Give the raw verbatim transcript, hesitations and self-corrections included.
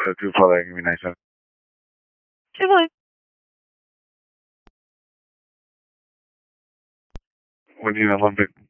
uh, do following immunization. Sure. We need a Olympic